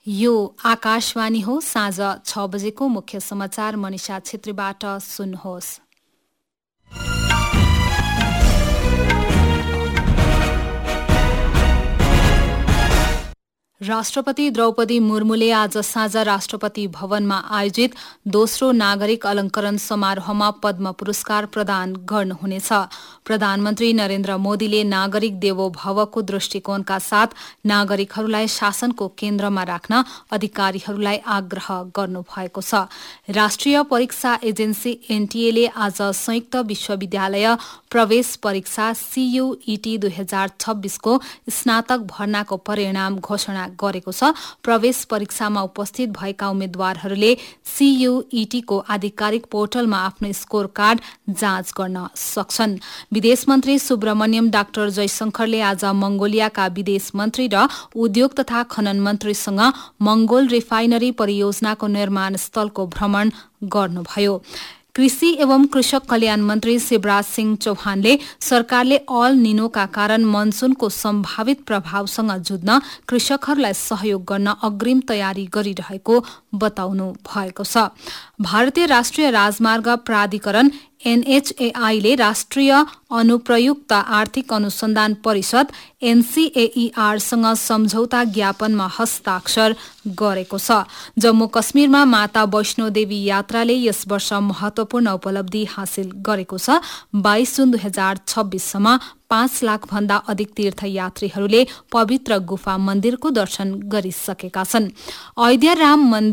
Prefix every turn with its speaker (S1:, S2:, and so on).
S1: यो आकाशवाणी हो। साँझ 6 बजेको मुख्य समाचार मनिषा छेत्रीबाट सुन्नुहोस्। राष्ट्रपति द्रौपदी मुर्मुले आज साँझ राष्ट्रपति भवनमा आयोजित दोस्रो नागरिक अलङ्करण समारोहमा पद्म पुरस्कार प्रदान गर्नुहुनेछ। प्रधानमन्त्री नरेन्द्र मोदीले नागरिक देवो भवको दृष्टिकोणका साथ नागरिकहरूलाई शासनको केन्द्रमा राख्न अधिकारीहरूलाई आग्रह गर्नुभएको छ। राष्ट्रिय परीक्षा एजेन्सी एनटीएले आज संयुक्त विश्वविद्यालय प्रवेश परीक्षा CUET 2026 को स्नातक भर्नाको परिणाम घोषणा गरेको छ। प्रवेश परीक्षामा उपस्थित भएका उम्मेद्वारहरूले CUET को आधिकारिक पोर्टलमा आफ्नो स्कोर कार्ड जाँच गर्न सक्छन्। विदेश मन्त्री सुब्रमण्यम डाक्टर जयशंकरले आज मंगोलियाका विदेश मन्त्री र उद्योग तथा खनन मन्त्रीसँग मंगोल रिफाइनरी परियोजनाको निर्माण स्थलको भ्रमण गर्नुभयो। कृषि एवं कृषक कल्याण मन्त्री शिवराज सिंह चौहानले सरकारले अल निनोका कारण मनसूनको सम्भावित प्रभावसँग जुझ्न कृषकहरूलाई सहयोग गर्न अग्रिम तयारी गरिरहेको बताउनु भएको छ। भारतीय राष्ट्रिय राजमार्ग प्राधिकरण NHAI ले राष्ट्रिय अनुप्रयुक्त आर्थिक अनुसन्धान परिषद NCAER सँग सम्झौता ज्ञापनमा हस्ताक्षर गरेको छ। जम्मू कश्मीरमा माता वैष्णोदेवी यात्राले यस वर्ष महत्वपूर्ण उपलब्धि हासिल गरेको छ। 22 जुन 2026 सम्म 5 लाख भन्दा अधिक तीर्थयात्रीहरूले पवित्र गुफा मन्दिरको दर्शन गरिसकेका छन्। अयोध्या राम मन्दिर